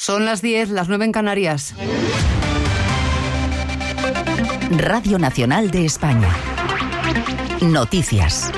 Son las 10, las 9 en Canarias. Radio Nacional de España. Noticias.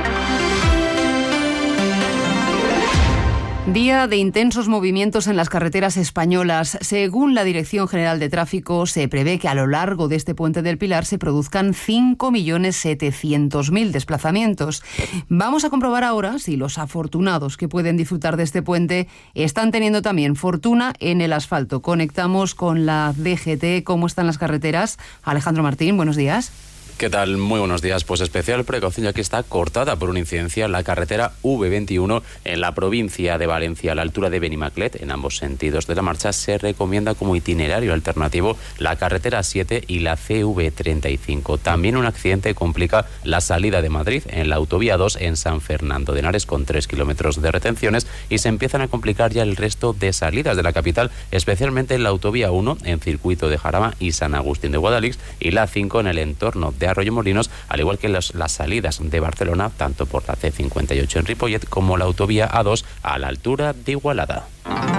Día de intensos movimientos en las carreteras españolas. Según la Dirección General de Tráfico, se prevé que a lo largo de este puente del Pilar se produzcan 5.700.000 desplazamientos. Vamos a comprobar ahora si los afortunados que pueden disfrutar de este puente están teniendo también fortuna en el asfalto. Conectamos con la DGT. ¿Cómo están las carreteras? Alejandro Martín, buenos días. ¿Qué tal? Muy buenos días. Pues especial precaución, ya que está cortada por una incidencia en la carretera V21 en la provincia de Valencia, a la altura de Benimaclet. En ambos sentidos de la marcha se recomienda como itinerario alternativo la carretera 7 y la CV35. También un accidente complica la salida de Madrid en la autovía 2 en San Fernando de Henares, con 3 kilómetros de retenciones, y se empiezan a complicar ya el resto de salidas de la capital, especialmente en la autovía 1 en Circuito de Jarama y San Agustín de Guadalix, y la 5 en el entorno de Arroyomolinos, al igual que las salidas de Barcelona, tanto por la C58 en Ripollet como la autovía A2 a la altura de Igualada.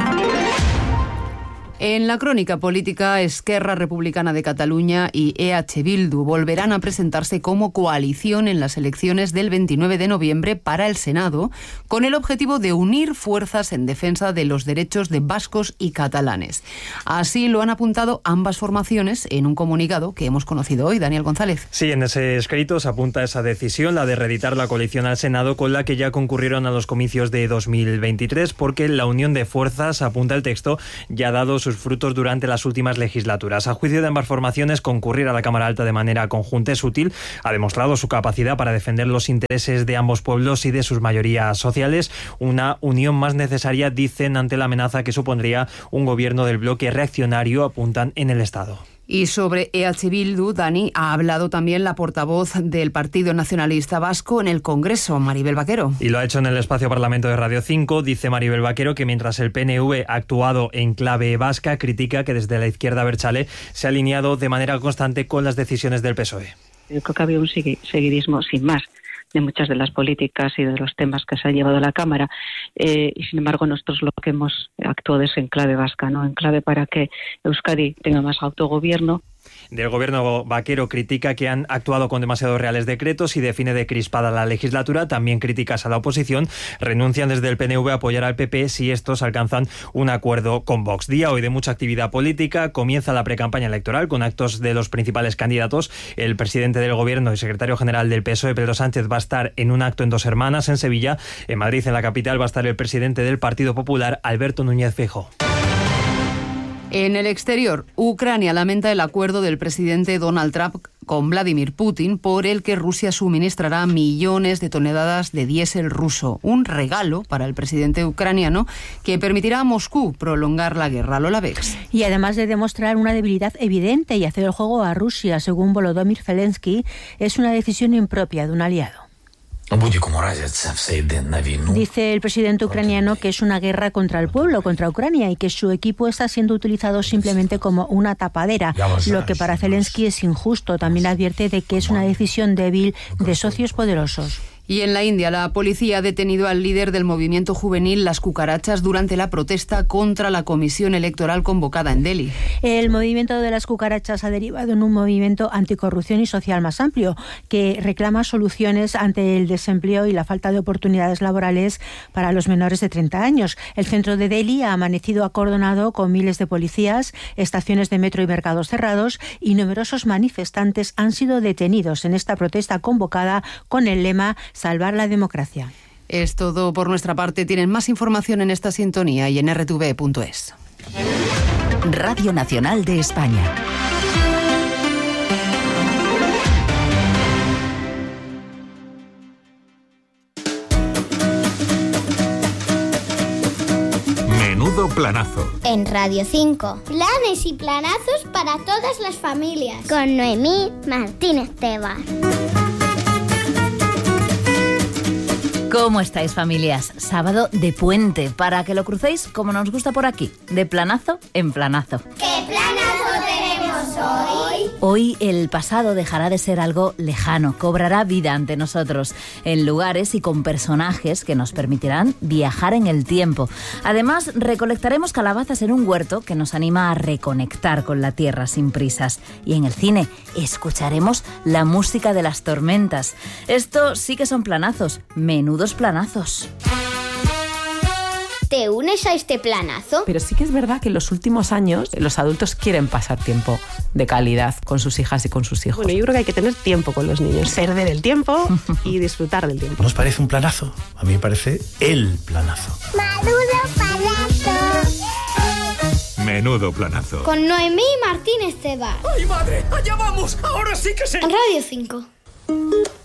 En la crónica política, Esquerra Republicana de Cataluña y EH Bildu volverán a presentarse como coalición en las elecciones del 29 de noviembre para el Senado, con el objetivo de unir fuerzas en defensa de los derechos de vascos y catalanes. Así lo han apuntado ambas formaciones en un comunicado que hemos conocido hoy. Daniel González. Sí, en ese escrito se apunta esa decisión, la de reeditar la coalición al Senado, con la que ya concurrieron a los comicios de 2023, porque la unión de fuerzas, apunta el texto, ya ha dado sus frutos durante las últimas legislaturas. A juicio de ambas formaciones, concurrir a la Cámara Alta de manera conjunta es útil. Ha demostrado su capacidad para defender los intereses de ambos pueblos y de sus mayorías sociales. Una unión más necesaria, dicen, ante la amenaza que supondría un gobierno del bloque reaccionario, apuntan, en el Estado. Y sobre EH Bildu, Dani, ha hablado también la portavoz del Partido Nacionalista Vasco en el Congreso, Maribel Vaquero. Y lo ha hecho en el espacio Parlamento de Radio 5. Dice Maribel Vaquero que mientras el PNV ha actuado en clave vasca, critica que desde la izquierda abertzale se ha alineado de manera constante con las decisiones del PSOE. Yo creo que había un seguidismo sin más de muchas de las políticas y de los temas que se han llevado a la Cámara, y sin embargo nosotros lo que hemos actuado es en clave vasca, ¿no? En clave para que Euskadi tenga más autogobierno. Del gobierno Vaquero critica que han actuado con demasiados reales decretos y define de crispada la legislatura. También críticas a la oposición. Renuncian desde el PNV a apoyar al PP si estos alcanzan un acuerdo con Vox. Día hoy de mucha actividad política. Comienza la precampaña electoral con actos de los principales candidatos. El presidente del gobierno y secretario general del PSOE, Pedro Sánchez, va a estar en un acto en Dos Hermanas, en Sevilla. En Madrid, en la capital, va a estar el presidente del Partido Popular, Alberto Núñez Feijóo. En el exterior, Ucrania lamenta el acuerdo del presidente Donald Trump con Vladimir Putin, por el que Rusia suministrará millones de toneladas de diésel ruso. Un regalo para el presidente ucraniano que permitirá a Moscú prolongar la guerra. Lola Vex. Y además de demostrar una debilidad evidente y hacer el juego a Rusia, según Volodymyr Zelensky, es una decisión impropia de un aliado. Dice el presidente ucraniano que es una guerra contra el pueblo, contra Ucrania, y que su equipo está siendo utilizado simplemente como una tapadera, lo que para Zelensky es injusto. También advierte de que es una decisión débil de socios poderosos. Y en la India, la policía ha detenido al líder del movimiento juvenil Las Cucarachas durante la protesta contra la comisión electoral convocada en Delhi. El movimiento de las cucarachas ha derivado en un movimiento anticorrupción y social más amplio, que reclama soluciones ante el desempleo y la falta de oportunidades laborales para los menores de 30 años. El centro de Delhi ha amanecido acordonado con miles de policías, estaciones de metro y mercados cerrados, y numerosos manifestantes han sido detenidos en esta protesta convocada con el lema Salvar la democracia. Es todo por nuestra parte. Tienen más información en esta sintonía y en rtv.es. Radio Nacional de España. Menudo planazo. En Radio 5. Planes y planazos para todas las familias. Con Noemí Martínez Tebas. ¿Cómo estáis, familias? Sábado de puente, para que lo crucéis como nos gusta por aquí, de planazo en planazo. ¿Qué planazo tenemos Hoy el pasado dejará de ser algo lejano, cobrará vida ante nosotros, en lugares y con personajes que nos permitirán viajar en el tiempo. Además, recolectaremos calabazas en un huerto que nos anima a reconectar con la tierra sin prisas. Y en el cine escucharemos la música de las tormentas. Esto sí que son planazos, menudos planazos. ¿Te unes a este planazo? Pero sí que es verdad que en los últimos años los adultos quieren pasar tiempo de calidad con sus hijas y con sus hijos. Bueno, yo creo que hay que tener tiempo con los niños, perder el tiempo y disfrutar del tiempo. ¿No os parece un planazo? A mí me parece el planazo. ¡Menudo planazo! Menudo planazo. Con Noemí Martínez Cebar. ¡Ay, madre! ¡Allá vamos! ¡Ahora sí que sí! En Radio 5.